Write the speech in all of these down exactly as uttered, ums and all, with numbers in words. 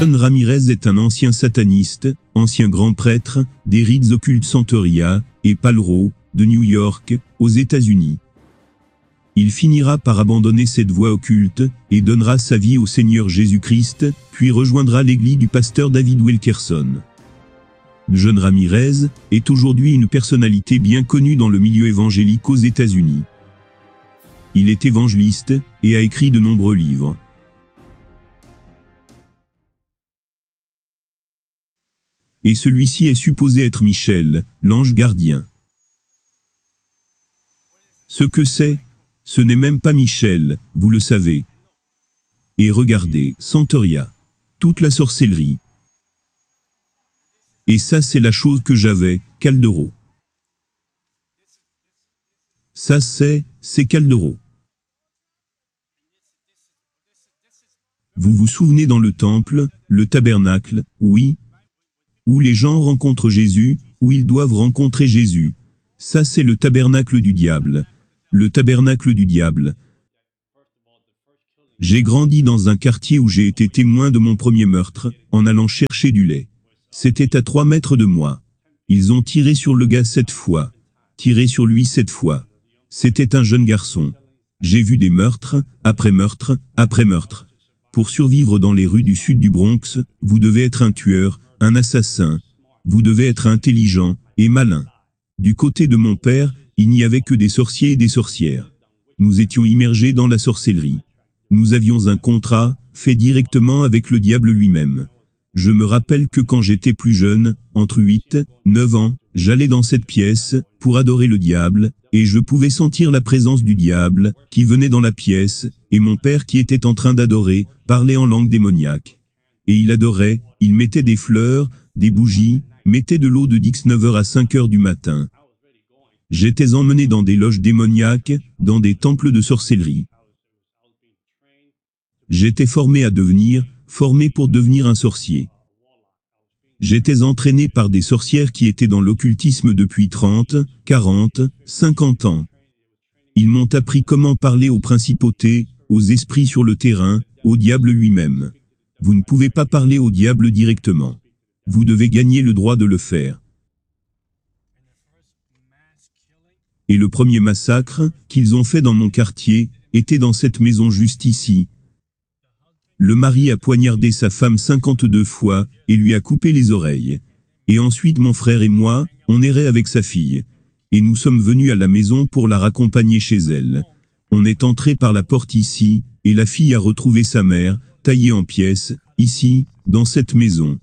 John Ramirez est un ancien sataniste, ancien grand prêtre, des rites occultes Santeria et Palo Alto, de New York, aux États-Unis. Il finira par abandonner cette voie occulte, et donnera sa vie au Seigneur Jésus-Christ, puis rejoindra l'église du pasteur David Wilkerson. John Ramirez est aujourd'hui une personnalité bien connue dans le milieu évangélique aux États-Unis. Il est évangéliste, et a écrit de nombreux livres. Et celui-ci est supposé être Michel, l'ange gardien. Ce que c'est, ce n'est même pas Michel, vous le savez. Et regardez, Santeria. Toute la sorcellerie. Et ça c'est la chose que j'avais, Caldero. Ça c'est, c'est Caldero. Vous vous souvenez dans le temple, le tabernacle, oui, où les gens rencontrent Jésus, où ils doivent rencontrer Jésus. Ça c'est le tabernacle du diable. Le tabernacle du diable. J'ai grandi dans un quartier où j'ai été témoin de mon premier meurtre, en allant chercher du lait. C'était à trois mètres de moi. Ils ont tiré sur le gars sept fois. Tiré sur lui sept fois. C'était un jeune garçon. J'ai vu des meurtres, après meurtres, après meurtres. Pour survivre dans les rues du sud du Bronx, vous devez être un tueur, un assassin. Vous devez être intelligent et malin. Du côté de mon père, il n'y avait que des sorciers et des sorcières. Nous étions immergés dans la sorcellerie. Nous avions un contrat, fait directement avec le diable lui-même. Je me rappelle que quand j'étais plus jeune, entre huit et neuf ans, j'allais dans cette pièce, pour adorer le diable, et je pouvais sentir la présence du diable, qui venait dans la pièce, et mon père qui était en train d'adorer, parlait en langue démoniaque. Et il adorait, il mettait des fleurs, des bougies, mettait de l'eau de dix neuf heures à cinq heures du matin. J'étais emmené dans des loges démoniaques, dans des temples de sorcellerie. J'étais formé à devenir, formé pour devenir un sorcier. J'étais entraîné par des sorcières qui étaient dans l'occultisme depuis trente, quarante, cinquante ans. Ils m'ont appris comment parler aux principautés, aux esprits sur le terrain, au diable lui-même. Vous ne pouvez pas parler au diable directement. Vous devez gagner le droit de le faire. Et le premier massacre qu'ils ont fait dans mon quartier était dans cette maison juste ici. Le mari a poignardé sa femme cinquante-deux fois et lui a coupé les oreilles. Et ensuite mon frère et moi, on errait avec sa fille. Et nous sommes venus à la maison pour la raccompagner chez elle. On est entré par la porte ici, et la fille a retrouvé sa mère, taillée en pièces, ici, dans cette maison.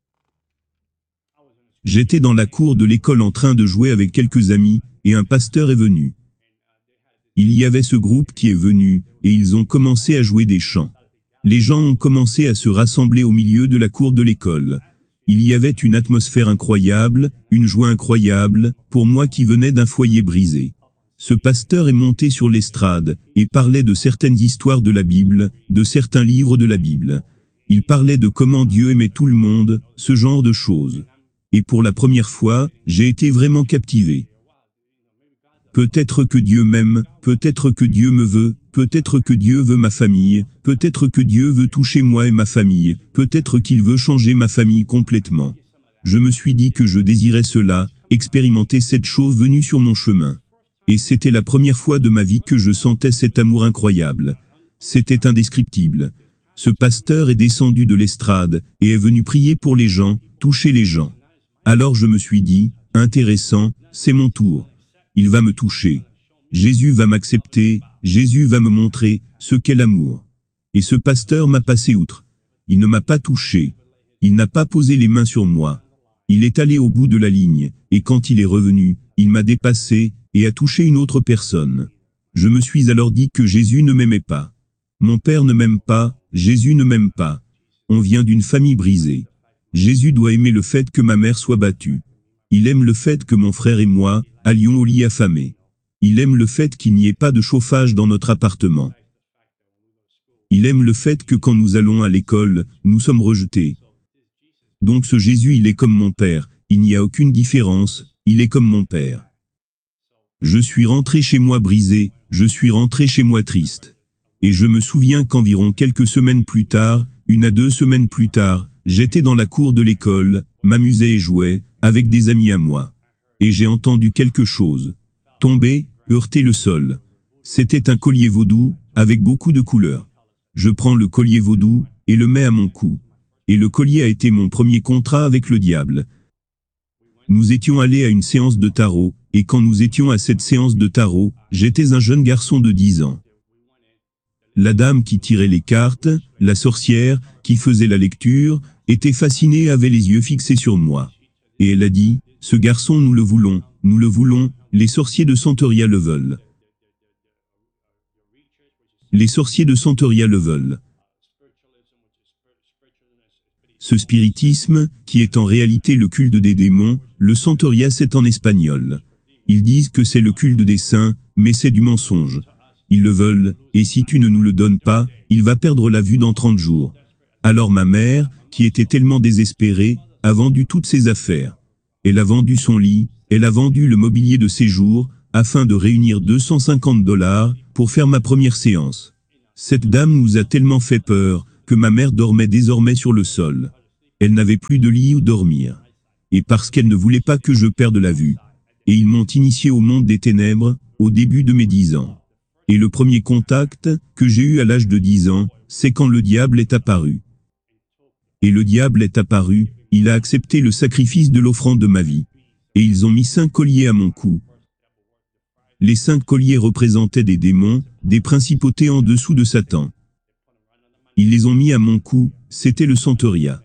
J'étais dans la cour de l'école en train de jouer avec quelques amis, et un pasteur est venu. Il y avait ce groupe qui est venu, et ils ont commencé à jouer des chants. Les gens ont commencé à se rassembler au milieu de la cour de l'école. Il y avait une atmosphère incroyable, une joie incroyable, pour moi qui venais d'un foyer brisé. Ce pasteur est monté sur l'estrade, et parlait de certaines histoires de la Bible, de certains livres de la Bible. Il parlait de comment Dieu aimait tout le monde, ce genre de choses. Et pour la première fois, j'ai été vraiment captivé. Peut-être que Dieu m'aime, peut-être que Dieu me veut, peut-être que Dieu veut ma famille, peut-être que Dieu veut toucher moi et ma famille, peut-être qu'il veut changer ma famille complètement. Je me suis dit que je désirais cela, expérimenter cette chose venue sur mon chemin. Et c'était la première fois de ma vie que je sentais cet amour incroyable. C'était indescriptible. Ce pasteur est descendu de l'estrade, et est venu prier pour les gens, toucher les gens. Alors je me suis dit, intéressant, c'est mon tour. Il va me toucher. Jésus va m'accepter, Jésus va me montrer ce qu'est l'amour. Et ce pasteur m'a passé outre. Il ne m'a pas touché. Il n'a pas posé les mains sur moi. Il est allé au bout de la ligne, et quand il est revenu, il m'a dépassé, et a touché une autre personne. Je me suis alors dit que Jésus ne m'aimait pas. Mon père ne m'aime pas, Jésus ne m'aime pas. On vient d'une famille brisée. Jésus doit aimer le fait que ma mère soit battue. Il aime le fait que mon frère et moi allions au lit affamé. Il aime le fait qu'il n'y ait pas de chauffage dans notre appartement. Il aime le fait que quand nous allons à l'école, nous sommes rejetés. Donc ce Jésus, il est comme mon père, il n'y a aucune différence, il est comme mon père. Je suis rentré chez moi brisé, je suis rentré chez moi triste. Et je me souviens qu'environ quelques semaines plus tard, une à deux semaines plus tard, J'étais dans la cour de l'école, m'amusais et jouais, avec des amis à moi. Et j'ai entendu quelque chose tomber, heurter le sol. C'était un collier vaudou, avec beaucoup de couleurs. Je prends le collier vaudou, et le mets à mon cou. Et le collier a été mon premier contrat avec le diable. Nous étions allés à une séance de tarot, et quand nous étions à cette séance de tarot, j'étais un jeune garçon de dix ans. La dame qui tirait les cartes, la sorcière, qui faisait la lecture, était fascinée et avait les yeux fixés sur moi. Et elle a dit, « Ce garçon nous le voulons, nous le voulons, les sorciers de Santeria le veulent. Les sorciers de Santeria le veulent. » Ce spiritisme, qui est en réalité le culte des démons, le Santeria c'est en espagnol. Ils disent que c'est le culte des saints, mais c'est du mensonge. Ils le veulent, et si tu ne nous le donnes pas, il va perdre la vue dans trente jours. Alors ma mère, qui était tellement désespérée, a vendu toutes ses affaires. Elle a vendu son lit, elle a vendu le mobilier de séjour, afin de réunir deux cent cinquante dollars, pour faire ma première séance. Cette dame nous a tellement fait peur, que ma mère dormait désormais sur le sol. Elle n'avait plus de lit où dormir. Et parce qu'elle ne voulait pas que je perde la vue. Et ils m'ont initié au monde des ténèbres, au début de mes dix ans. Et le premier contact, que j'ai eu à l'âge de dix ans, c'est quand le diable est apparu. Et le diable est apparu, il a accepté le sacrifice de l'offrande de ma vie. Et ils ont mis cinq colliers à mon cou. Les cinq colliers représentaient des démons, des principautés en dessous de Satan. Ils les ont mis à mon cou, c'était le Santeria.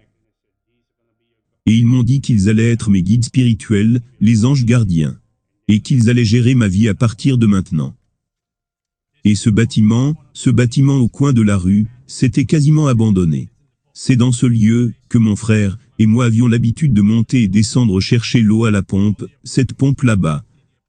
Et ils m'ont dit qu'ils allaient être mes guides spirituels, les anges gardiens. Et qu'ils allaient gérer ma vie à partir de maintenant. Et ce bâtiment, ce bâtiment au coin de la rue, c'était quasiment abandonné. C'est dans ce lieu, que mon frère, et moi avions l'habitude de monter et descendre chercher l'eau à la pompe, cette pompe là-bas.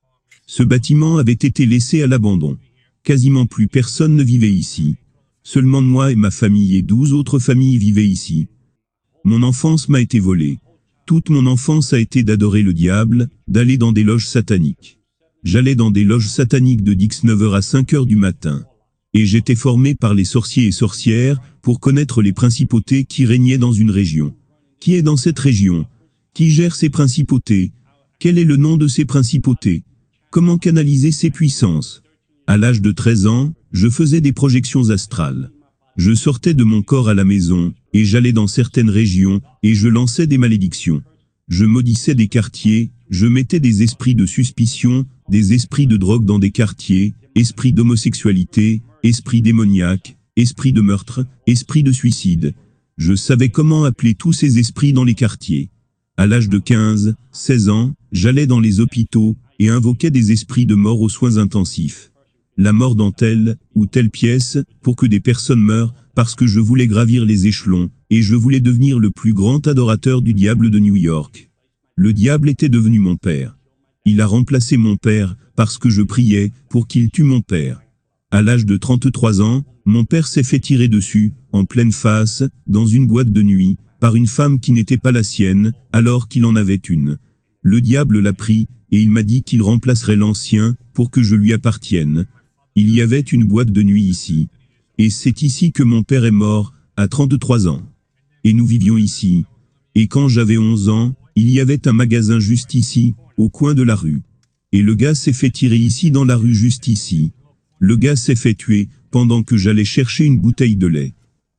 Ce bâtiment avait été laissé à l'abandon. Quasiment plus personne ne vivait ici. Seulement moi et ma famille et douze autres familles vivaient ici. Mon enfance m'a été volée. Toute mon enfance a été d'adorer le diable, d'aller dans des loges sataniques. J'allais dans des loges sataniques de dix-neuf heures à cinq heures du matin. Et j'étais formé par les sorciers et sorcières, pour connaître les principautés qui régnaient dans une région. Qui est dans cette région? Qui gère ces principautés? Quel est le nom de ces principautés? Comment canaliser ces puissances? À l'âge de treize ans, je faisais des projections astrales. Je sortais de mon corps à la maison, et j'allais dans certaines régions, et je lançais des malédictions. Je maudissais des quartiers, je mettais des esprits de suspicion, des esprits de drogue dans des quartiers, esprits d'homosexualité, esprits démoniaques, esprits de meurtre, esprits de suicide. Je savais comment appeler tous ces esprits dans les quartiers. À l'âge de quinze, seize ans, j'allais dans les hôpitaux, et invoquais des esprits de mort aux soins intensifs. La mort dans telle ou telle pièce, pour que des personnes meurent, parce que je voulais gravir les échelons, et je voulais devenir le plus grand adorateur du diable de New York. Le diable était devenu mon père. Il a remplacé mon père, parce que je priais, pour qu'il tue mon père. À l'âge de trente-trois ans, mon père s'est fait tirer dessus, en pleine face, dans une boîte de nuit, par une femme qui n'était pas la sienne, alors qu'il en avait une. Le diable l'a pris, et il m'a dit qu'il remplacerait l'ancien, pour que je lui appartienne. Il y avait une boîte de nuit ici. Et c'est ici que mon père est mort, à trente-trois ans. Et nous vivions ici. Et quand j'avais onze ans, il y avait un magasin juste ici, au coin de la rue. Et le gars s'est fait tirer ici dans la rue juste ici. Le gars s'est fait tuer, pendant que j'allais chercher une bouteille de lait.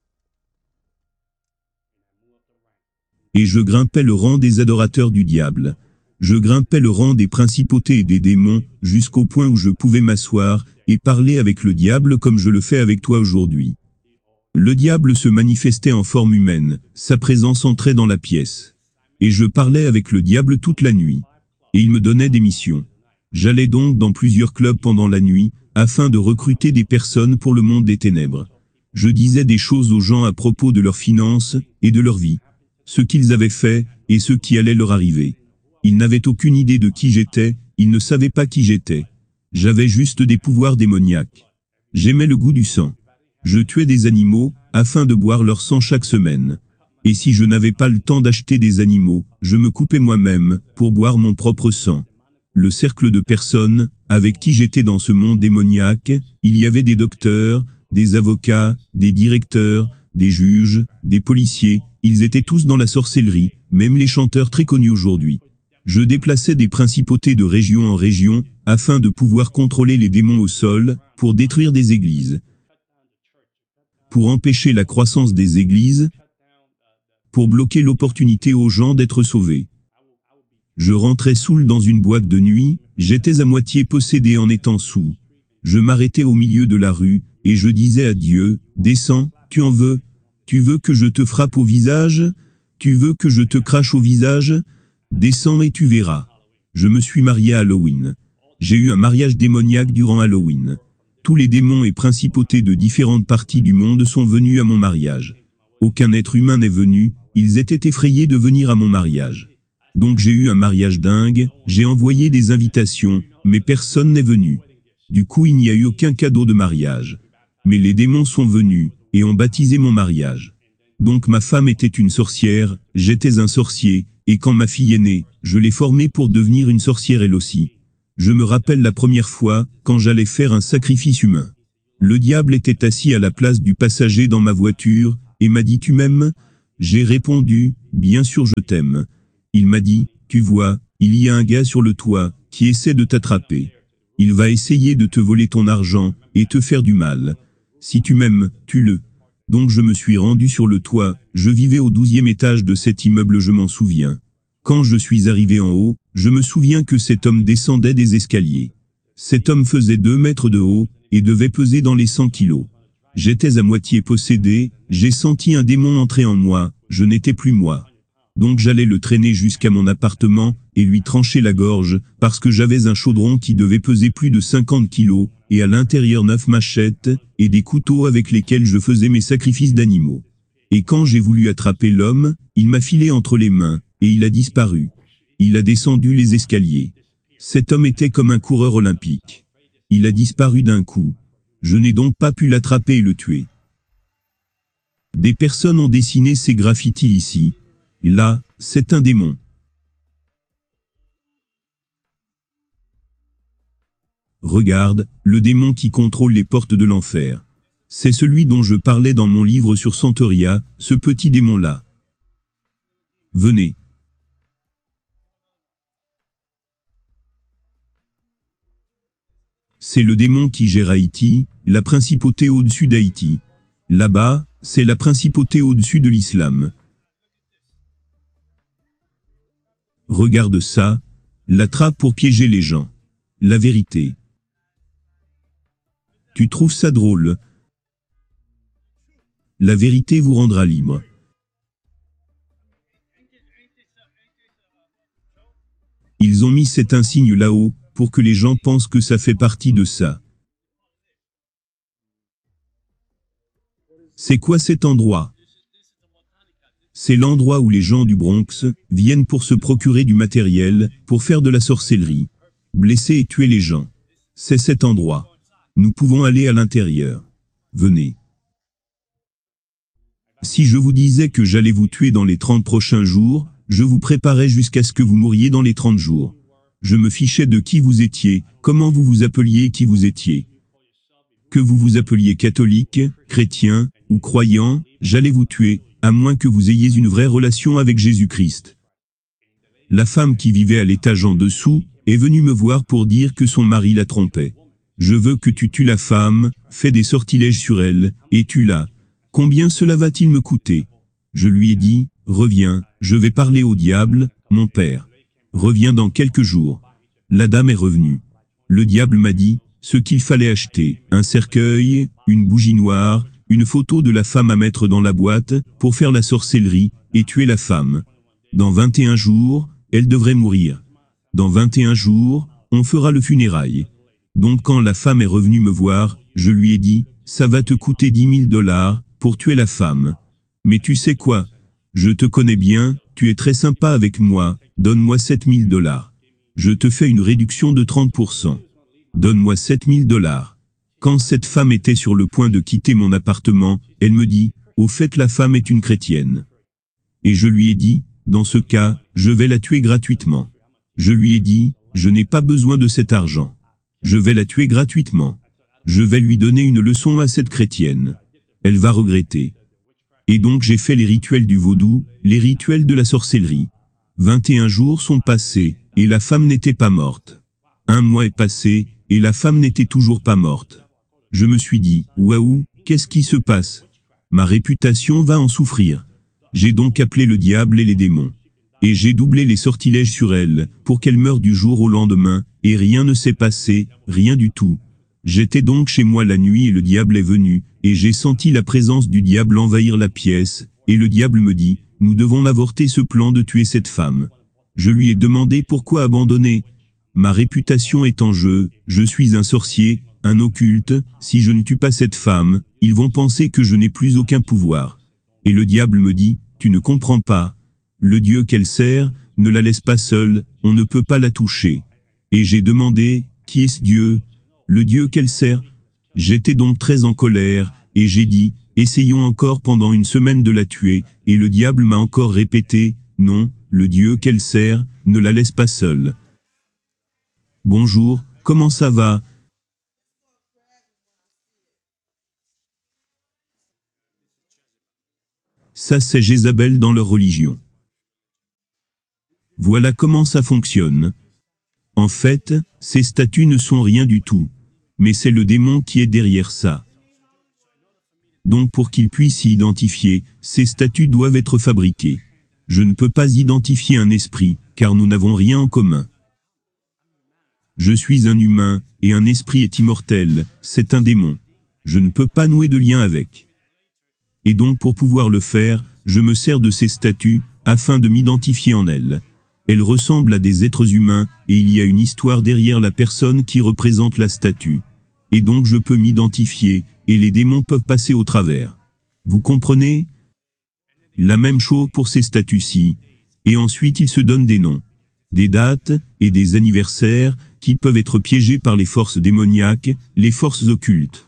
Et je grimpais le rang des adorateurs du diable. Je grimpais le rang des principautés et des démons, jusqu'au point où je pouvais m'asseoir, et parler avec le diable comme je le fais avec toi aujourd'hui. Le diable se manifestait en forme humaine, sa présence entrait dans la pièce. Et je parlais avec le diable toute la nuit. Et il me donnait des missions. J'allais donc dans plusieurs clubs pendant la nuit, afin de recruter des personnes pour le monde des ténèbres. Je disais des choses aux gens à propos de leurs finances, et de leur vie. Ce qu'ils avaient fait, et ce qui allait leur arriver. Ils n'avaient aucune idée de qui j'étais, ils ne savaient pas qui j'étais. J'avais juste des pouvoirs démoniaques. J'aimais le goût du sang. Je tuais des animaux, afin de boire leur sang chaque semaine. Et si je n'avais pas le temps d'acheter des animaux, je me coupais moi-même, pour boire mon propre sang. Le cercle de personnes, avec qui j'étais dans ce monde démoniaque, il y avait des docteurs, des avocats, des directeurs, des juges, des policiers, Ils étaient tous dans la sorcellerie, même les chanteurs très connus aujourd'hui. Je déplaçais des principautés de région en région, afin de pouvoir contrôler les démons au sol, pour détruire des églises, pour empêcher la croissance des églises, pour bloquer l'opportunité aux gens d'être sauvés. Je rentrais saoul dans une boîte de nuit, j'étais à moitié possédé en étant saoul. Je m'arrêtais au milieu de la rue, et je disais à Dieu, « Descends, tu en veux? Tu veux que je te frappe au visage? Tu veux que je te crache au visage? Descends et tu verras. » Je me suis marié à Halloween. J'ai eu un mariage démoniaque durant Halloween. Tous les démons et principautés de différentes parties du monde sont venus à mon mariage. Aucun être humain n'est venu, ils étaient effrayés de venir à mon mariage. Donc j'ai eu un mariage dingue, j'ai envoyé des invitations, mais personne n'est venu. Du coup il n'y a eu aucun cadeau de mariage. Mais les démons sont venus, et ont baptisé mon mariage. Donc ma femme était une sorcière, j'étais un sorcier, et quand ma fille est née, je l'ai formée pour devenir une sorcière elle aussi. Je me rappelle la première fois, quand j'allais faire un sacrifice humain. Le diable était assis à la place du passager dans ma voiture, et m'a dit « Tu m'aimes ?» J'ai répondu « Bien sûr je t'aime ». Il m'a dit « Tu vois, il y a un gars sur le toit, qui essaie de t'attraper. Il va essayer de te voler ton argent, et te faire du mal. Si tu m'aimes, tue-le. » Donc je me suis rendu sur le toit, je vivais au douzième étage de cet immeuble, je m'en souviens. Quand je suis arrivé en haut, je me souviens que cet homme descendait des escaliers. Cet homme faisait deux mètres de haut, et devait peser dans les cent kilos. J'étais à moitié possédé, j'ai senti un démon entrer en moi, je n'étais plus moi. Donc j'allais le traîner jusqu'à mon appartement, et lui trancher la gorge, parce que j'avais un chaudron qui devait peser plus de cinquante kilos, et à l'intérieur neuf machettes, et des couteaux avec lesquels je faisais mes sacrifices d'animaux. Et quand j'ai voulu attraper l'homme, il m'a filé entre les mains, et il a disparu. Il a descendu les escaliers. Cet homme était comme un coureur olympique. Il a disparu d'un coup. Je n'ai donc pas pu l'attraper et le tuer. Des personnes ont dessiné ces graffitis ici. Là, c'est un démon. Regarde, le démon qui contrôle les portes de l'enfer. C'est celui dont je parlais dans mon livre sur Santeria, ce petit démon-là. Venez. C'est le démon qui gère Haïti, la principauté au-dessus d'Haïti. Là-bas, c'est la principauté au-dessus de l'islam. Regarde ça, la trappe pour piéger les gens. La vérité. Tu trouves ça drôle? La vérité vous rendra libre. Ils ont mis cet insigne là-haut, pour que les gens pensent que ça fait partie de ça. C'est quoi cet endroit? C'est l'endroit où les gens du Bronx viennent pour se procurer du matériel, pour faire de la sorcellerie, blesser et tuer les gens. C'est cet endroit. Nous pouvons aller à l'intérieur. Venez. Si je vous disais que j'allais vous tuer dans les trente prochains jours, je vous préparais jusqu'à ce que vous mouriez dans les trente jours. Je me fichais de qui vous étiez, comment vous vous appeliez et qui vous étiez. Que vous vous appeliez catholique, chrétien, ou croyant, j'allais vous tuer, à moins que vous ayez une vraie relation avec Jésus-Christ. La femme qui vivait à l'étage en dessous, est venue me voir pour dire que son mari la trompait. Je veux que tu tues la femme, fais des sortilèges sur elle, et tue-la. Combien cela va-t-il me coûter? Je lui ai dit, reviens, je vais parler au diable, mon père. Reviens dans quelques jours. La dame est revenue. Le diable m'a dit, ce qu'il fallait acheter, un cercueil, une bougie noire, une photo de la femme à mettre dans la boîte, pour faire la sorcellerie, et tuer la femme. Dans vingt et un jours, elle devrait mourir. Dans vingt et un jours, on fera le funérail. Donc quand la femme est revenue me voir, je lui ai dit, ça va te coûter dix mille dollars, pour tuer la femme. Mais tu sais quoi? Je te connais bien, tu es très sympa avec moi, donne-moi sept mille dollars. Je te fais une réduction de trente pour cent. Donne-moi sept mille dollars. Quand cette femme était sur le point de quitter mon appartement, elle me dit, au fait la femme est une chrétienne. Et je lui ai dit, dans ce cas, je vais la tuer gratuitement. Je lui ai dit, je n'ai pas besoin de cet argent. Je vais la tuer gratuitement. Je vais lui donner une leçon à cette chrétienne. Elle va regretter. Et donc j'ai fait les rituels du vaudou, les rituels de la sorcellerie. vingt et un jours sont passés, et la femme n'était pas morte. Un mois est passé, et la femme n'était toujours pas morte. Je me suis dit, waouh, qu'est-ce qui se passe? Ma réputation va en souffrir. J'ai donc appelé le diable et les démons. Et j'ai doublé les sortilèges sur elle, pour qu'elle meure du jour au lendemain, et rien ne s'est passé, rien du tout. J'étais donc chez moi la nuit et le diable est venu, et j'ai senti la présence du diable envahir la pièce, et le diable me dit, nous devons avorter ce plan de tuer cette femme. Je lui ai demandé pourquoi abandonner. Ma réputation est en jeu, je suis un sorcier, un occulte, si je ne tue pas cette femme, ils vont penser que je n'ai plus aucun pouvoir. Et le diable me dit, tu ne comprends pas. Le Dieu qu'elle sert, ne la laisse pas seule, on ne peut pas la toucher. Et j'ai demandé, qui est ce Dieu? Le Dieu qu'elle sert? J'étais donc très en colère, et j'ai dit, essayons encore pendant une semaine de la tuer, et le diable m'a encore répété, non, le Dieu qu'elle sert, ne la laisse pas seule. Bonjour, comment ça va? Ça c'est Jézabel dans leur religion. Voilà comment ça fonctionne. En fait, ces statues ne sont rien du tout. Mais c'est le démon qui est derrière ça. Donc pour qu'il puisse s'y identifier, ces statues doivent être fabriquées. Je ne peux pas identifier un esprit, car nous n'avons rien en commun. Je suis un humain, et un esprit est immortel, c'est un démon. Je ne peux pas nouer de lien avec. Et donc pour pouvoir le faire, je me sers de ces statues, afin de m'identifier en elles. Elles ressemblent à des êtres humains, et il y a une histoire derrière la personne qui représente la statue. Et donc je peux m'identifier, et les démons peuvent passer au travers. Vous comprenez? La même chose pour ces statues-ci. Et ensuite ils se donnent des noms, des dates, et des anniversaires, qui peuvent être piégés par les forces démoniaques, les forces occultes.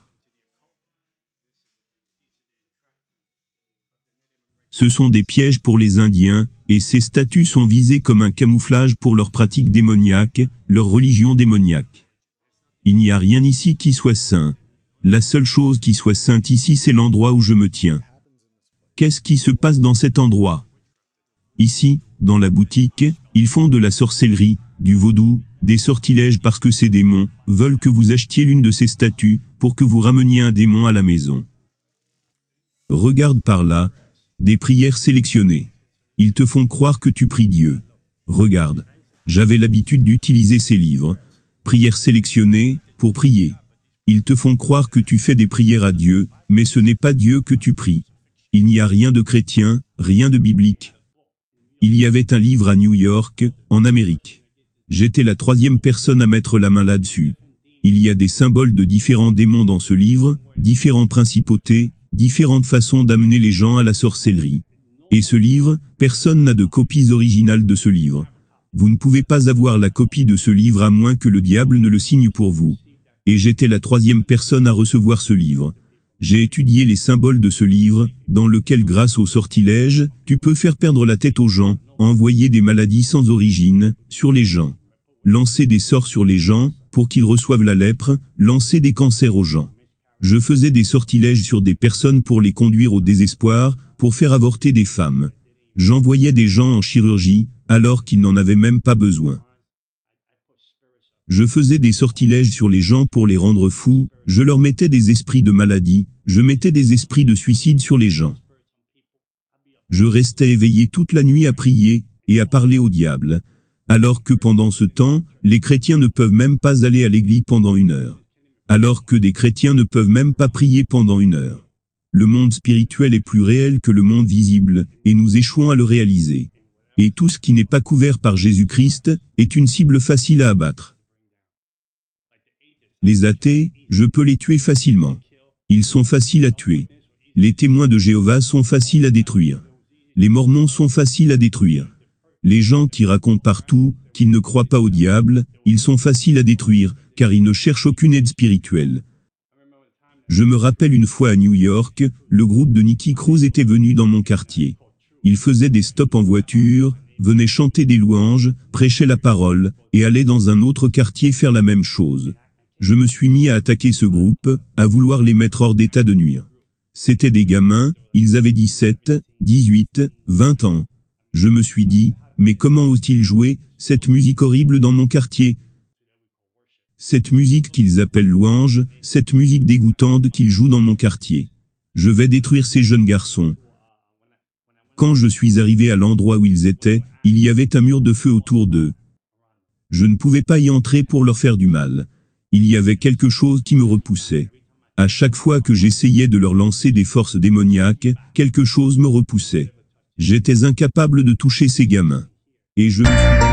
Ce sont des pièges pour les Indiens, et ces statues sont visées comme un camouflage pour leurs pratiques démoniaques, leur religion démoniaque. Il n'y a rien ici qui soit saint. La seule chose qui soit sainte ici c'est l'endroit où je me tiens. Qu'est-ce qui se passe dans cet endroit? Ici, dans la boutique, ils font de la sorcellerie, du vaudou, des sortilèges parce que ces démons veulent que vous achetiez l'une de ces statues pour que vous rameniez un démon à la maison. Regarde par là, des prières sélectionnées. Ils te font croire que tu pries Dieu. Regarde, j'avais l'habitude d'utiliser ces livres, prières sélectionnées, pour prier. Ils te font croire que tu fais des prières à Dieu, mais ce n'est pas Dieu que tu pries. Il n'y a rien de chrétien, rien de biblique. Il y avait un livre à New York, en Amérique. J'étais la troisième personne à mettre la main là-dessus. Il y a des symboles de différents démons dans ce livre, différentes principautés, différentes façons d'amener les gens à la sorcellerie. Et ce livre, personne n'a de copies originales de ce livre. Vous ne pouvez pas avoir la copie de ce livre à moins que le diable ne le signe pour vous. Et j'étais la troisième personne à recevoir ce livre. J'ai étudié les symboles de ce livre, dans lequel grâce au sortilège, tu peux faire perdre la tête aux gens, envoyer des maladies sans origine, sur les gens. Lancer des sorts sur les gens, pour qu'ils reçoivent la lèpre, lancer des cancers aux gens. Je faisais des sortilèges sur des personnes pour les conduire au désespoir, pour faire avorter des femmes. J'envoyais des gens en chirurgie, alors qu'ils n'en avaient même pas besoin. Je faisais des sortilèges sur les gens pour les rendre fous, je leur mettais des esprits de maladie, je mettais des esprits de suicide sur les gens. Je restais éveillé toute la nuit à prier, et à parler au diable. Alors que pendant ce temps, les chrétiens ne peuvent même pas aller à l'église pendant une heure. Alors que des chrétiens ne peuvent même pas prier pendant une heure. Le monde spirituel est plus réel que le monde visible, et nous échouons à le réaliser. Et tout ce qui n'est pas couvert par Jésus-Christ, est une cible facile à abattre. Les athées, je peux les tuer facilement. Ils sont faciles à tuer. Les témoins de Jéhovah sont faciles à détruire. Les mormons sont faciles à détruire. Les gens qui racontent partout qu'ils ne croient pas au diable, ils sont faciles à détruire, car ils ne cherchent aucune aide spirituelle. Je me rappelle une fois à New York, le groupe de Nicky Cruz était venu dans mon quartier. Ils faisaient des stops en voiture, venaient chanter des louanges, prêchaient la parole, et allaient dans un autre quartier faire la même chose. Je me suis mis à attaquer ce groupe, à vouloir les mettre hors d'état de nuire. C'étaient des gamins, ils avaient dix-sept, dix-huit, vingt ans. Je me suis dit, mais comment osent-ils jouer cette musique horrible dans mon quartier? Cette musique qu'ils appellent louange, cette musique dégoûtante qu'ils jouent dans mon quartier. Je vais détruire ces jeunes garçons. Quand je suis arrivé à l'endroit où ils étaient, il y avait un mur de feu autour d'eux. Je ne pouvais pas y entrer pour leur faire du mal. Il y avait quelque chose qui me repoussait. À chaque fois que j'essayais de leur lancer des forces démoniaques, quelque chose me repoussait. J'étais incapable de toucher ces gamins. Et je me suis